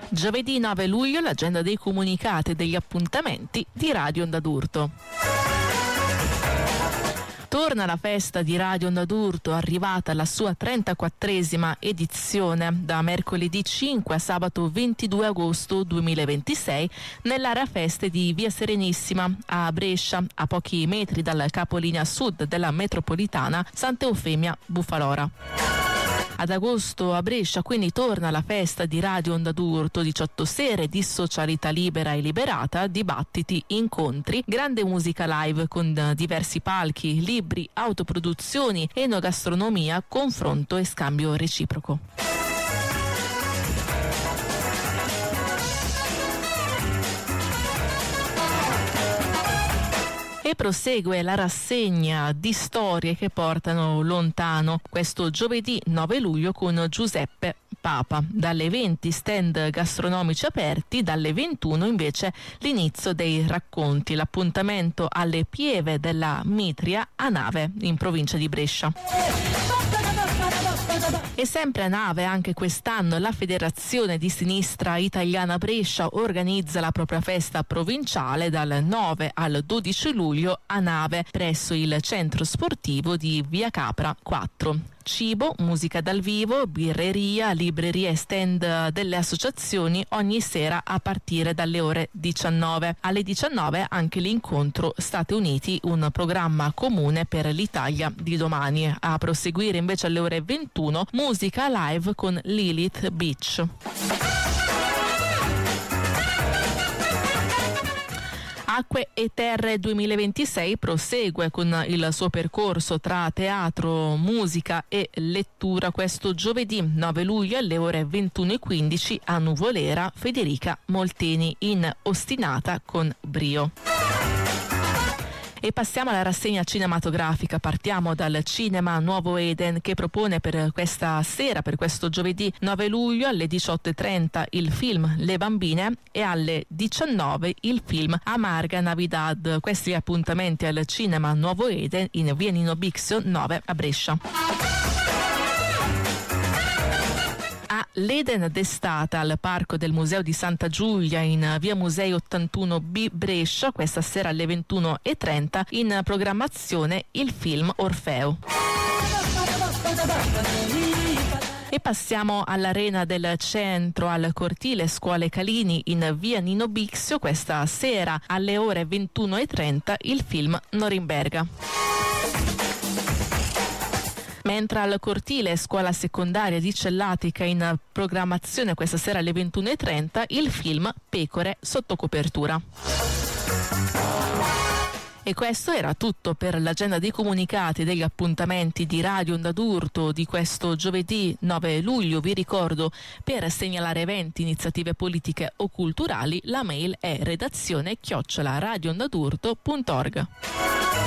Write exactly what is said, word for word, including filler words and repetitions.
Giovedì nove luglio l'agenda dei comunicati e degli appuntamenti di Radio Onda d'Urto. Torna la festa di Radio Onda d'Urto, arrivata alla sua trentaquattresima edizione, da mercoledì cinque a sabato ventidue agosto duemilaventisei nell'area feste di Via Serenissima a Brescia, a pochi metri dal capolinea sud della metropolitana Santa Eufemia Bufalora. Ad agosto a Brescia quindi torna la festa di Radio Onda d'Urto, diciotto sere di socialità libera e liberata, dibattiti, incontri, grande musica live con diversi palchi, libri, autoproduzioni, enogastronomia, confronto e scambio reciproco. E prosegue la rassegna di storie che portano lontano questo giovedì nove luglio con Giuseppe Papa. Dalle venti stand gastronomici aperti, dalle ventuno invece l'inizio dei racconti, l'appuntamento alle Pieve della Mitria a Nave in provincia di Brescia. E sempre a Nave anche quest'anno la Federazione di Sinistra Italiana Brescia organizza la propria festa provinciale dal nove al dodici luglio a Nave presso il centro sportivo di Via Capra quattro. Cibo, musica dal vivo, birreria, libreria e stand delle associazioni ogni sera a partire dalle ore diciannove. Alle diciannove anche l'incontro State Uniti, un programma comune per l'Italia di domani. A proseguire invece alle ore ventuno musica live con Lilith Beach. Acque e Terre duemilaventisei prosegue con il suo percorso tra teatro, musica e lettura questo giovedì nove luglio alle ore ventuno e quindici a Nuvolera Federica Molteni in Ostinata con Brio. E passiamo alla rassegna cinematografica. Partiamo dal Cinema Nuovo Eden che propone per questa sera, per questo giovedì nove luglio alle diciotto e trenta il film Le Bambine e alle diciannove il film Amarga Navidad. Questi appuntamenti al Cinema Nuovo Eden in via Nino Bixio nove a Brescia. L'Eden d'estate al Parco del Museo di Santa Giulia in via Musei ottantuno B Brescia, questa sera alle ventuno e trenta in programmazione il film Orfeo. E passiamo all'Arena del Centro, al cortile Scuole Calini in via Nino Bixio, questa sera alle ore ventuno e trenta il film Norimberga. Mentre al cortile Scuola Secondaria di Cellatica in programmazione questa sera alle ventuno e trenta il film Pecore sotto copertura. E questo era tutto per l'agenda dei comunicati e degli appuntamenti di Radio Onda d'Urto di questo giovedì nove luglio. Vi ricordo, per segnalare eventi, iniziative politiche o culturali, la mail è redazione chiocciola radioondadurto punto org.